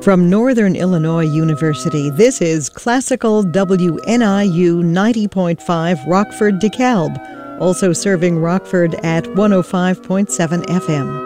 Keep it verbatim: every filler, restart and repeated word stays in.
From Northern Illinois University, this is Classical W N I U ninety point five Rockford DeKalb, also serving Rockford at one oh five point seven F M.